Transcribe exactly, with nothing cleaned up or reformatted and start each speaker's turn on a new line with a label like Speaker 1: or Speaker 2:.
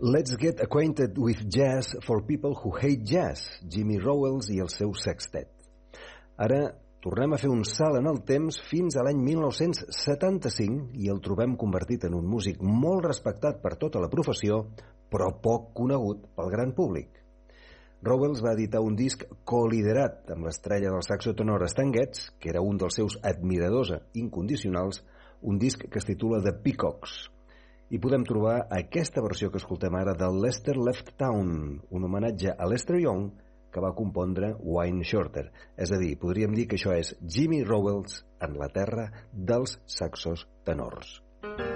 Speaker 1: Let's Get Acquainted with Jazz for People Who Hate Jazz, Jimmy Rowells i el seu sextet. Ara tornem a fer un salt en el temps fins a l'any mil nou-cents setanta-cinc i el trobem convertit en un músic molt respectat per tota la professió, però poc conegut pel gran públic. Rowells va editar un disc coliderat amb l'estrella del saxo tenor Stan Getz, que era un dels seus admiradors incondicionals, un disc que es titula The Peacocks. I podem trobar aquesta versió que escoltem ara del Lester Left Town, un homenatge a Lester Young que va compondre Wayne Shorter. És a dir, podríem dir que això és Jimmy Rowells en la terra dels saxos tenors.